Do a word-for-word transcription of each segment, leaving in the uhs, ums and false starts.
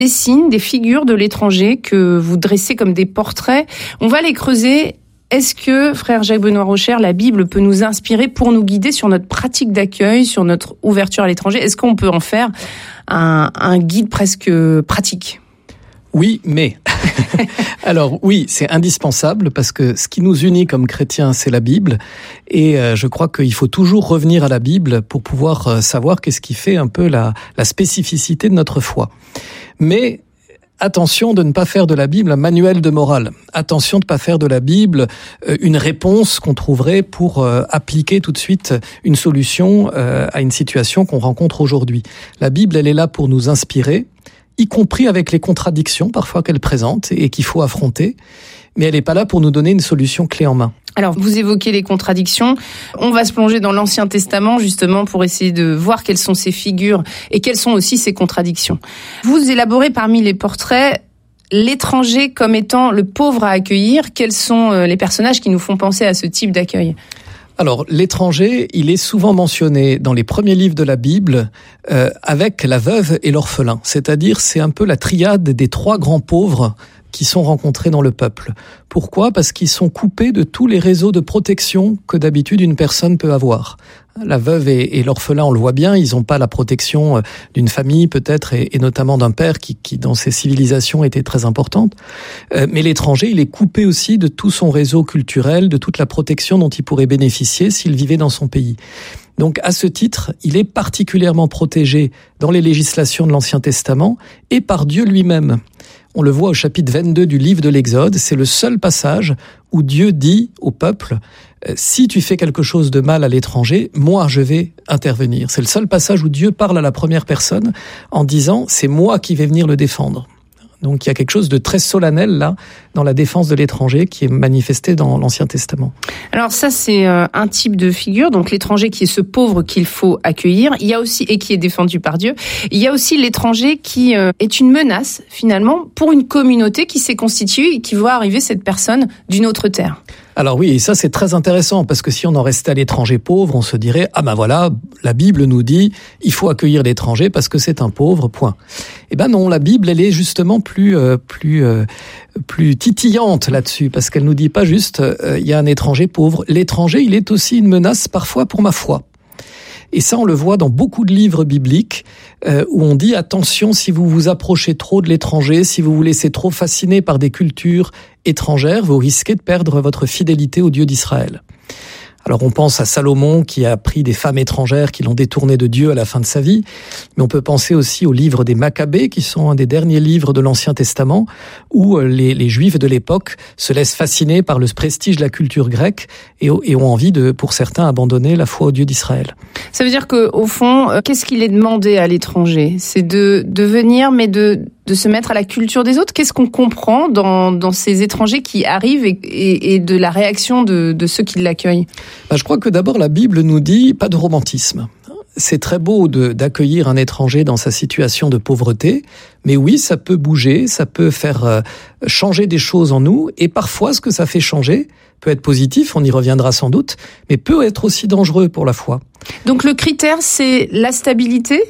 des signes, des figures de l'étranger que vous dressez comme des portraits. On va les creuser. Est-ce que, frère Jacques Benoît Rocher, la Bible peut nous inspirer pour nous guider sur notre pratique d'accueil, sur notre ouverture à l'étranger? Est-ce qu'on peut en faire un, un guide presque pratique? Oui, mais... Alors oui, c'est indispensable parce que ce qui nous unit comme chrétiens, c'est la Bible. Et euh, je crois qu'il faut toujours revenir à la Bible pour pouvoir euh, savoir qu'est-ce qui fait un peu la, la spécificité de notre foi. Mais... attention de ne pas faire de la Bible un manuel de morale. Attention de ne pas faire de la Bible une réponse qu'on trouverait pour appliquer tout de suite une solution à une situation qu'on rencontre aujourd'hui. La Bible, elle est là pour nous inspirer, y compris avec les contradictions parfois qu'elle présente et qu'il faut affronter, mais elle n'est pas là pour nous donner une solution clé en main. Alors, vous évoquez les contradictions. On va se plonger dans l'Ancien Testament, justement, pour essayer de voir quelles sont ces figures et quelles sont aussi ces contradictions. Vous élaborez parmi les portraits l'étranger comme étant le pauvre à accueillir. Quels sont les personnages qui nous font penser à ce type d'accueil ? Alors, l'étranger, il est souvent mentionné dans les premiers livres de la Bible euh, avec la veuve et l'orphelin. C'est-à-dire, c'est un peu la triade des trois grands pauvres qui sont rencontrés dans le peuple. Pourquoi ? Parce qu'ils sont coupés de tous les réseaux de protection que d'habitude une personne peut avoir. La veuve et, et l'orphelin, on le voit bien, ils n'ont pas la protection d'une famille peut-être, et, et notamment d'un père qui, qui, dans ces civilisations, était très importante. Euh, mais l'étranger, il est coupé aussi de tout son réseau culturel, de toute la protection dont il pourrait bénéficier s'il vivait dans son pays. Donc, à ce titre, il est particulièrement protégé dans les législations de l'Ancien Testament et par Dieu lui-même. On le voit au chapitre vingt-deux du livre de l'Exode, c'est le seul passage où Dieu dit au peuple « Si tu fais quelque chose de mal à l'étranger, moi je vais intervenir ». C'est le seul passage où Dieu parle à la première personne en disant « C'est moi qui vais venir le défendre ». Donc il y a quelque chose de très solennel là dans la défense de l'étranger qui est manifesté dans l'Ancien Testament. Alors ça c'est un type de figure, donc l'étranger qui est ce pauvre qu'il faut accueillir. Il y a aussi et qui est défendu par Dieu. Il y a aussi l'étranger qui est une menace finalement pour une communauté qui s'est constituée et qui voit arriver cette personne d'une autre terre. Alors oui, et ça c'est très intéressant parce que si on en restait à l'étranger pauvre, on se dirait « Ah ben voilà, la Bible nous dit il faut accueillir l'étranger parce que c'est un pauvre, point ». Eh ben non, la Bible elle est justement plus euh, plus euh, plus titillante là-dessus parce qu'elle nous dit pas juste euh, il y a un étranger pauvre. L'étranger, il est aussi une menace parfois pour ma foi. Et ça, on le voit dans beaucoup de livres bibliques euh, où on dit « Attention, si vous vous approchez trop de l'étranger, si vous vous laissez trop fasciner par des cultures étrangères, vous risquez de perdre votre fidélité au Dieu d'Israël. » Alors on pense à Salomon qui a pris des femmes étrangères qui l'ont détourné de Dieu à la fin de sa vie, mais on peut penser aussi aux livres des Maccabées qui sont un des derniers livres de l'Ancien Testament où les, les Juifs de l'époque se laissent fasciner par le prestige de la culture grecque et, et ont envie de, pour certains, abandonner la foi au Dieu d'Israël. Ça veut dire qu'au fond, qu'est-ce qu'il est demandé à l'étranger ? C'est de, de venir, mais de... de se mettre à la culture des autres. Qu'est-ce qu'on comprend dans, dans ces étrangers qui arrivent et, et, et de la réaction de, de ceux qui l'accueillent ? Ben, je crois que d'abord la Bible nous dit pas de romantisme. C'est très beau de, d'accueillir un étranger dans sa situation de pauvreté, mais oui, ça peut bouger, ça peut faire euh, changer des choses en nous, et parfois ce que ça fait changer peut être positif, on y reviendra sans doute, mais peut être aussi dangereux pour la foi. Donc le critère, c'est la stabilité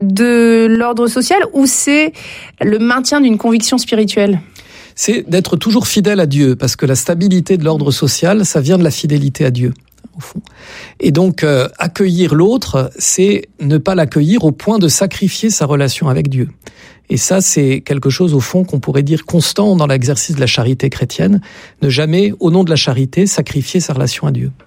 de l'ordre social ou c'est le maintien d'une conviction spirituelle ? C'est d'être toujours fidèle à Dieu, parce que la stabilité de l'ordre social, ça vient de la fidélité à Dieu, au fond. Et donc, euh, accueillir l'autre, c'est ne pas l'accueillir au point de sacrifier sa relation avec Dieu. Et ça, c'est quelque chose, au fond, qu'on pourrait dire constant dans l'exercice de la charité chrétienne, ne jamais, au nom de la charité, sacrifier sa relation à Dieu.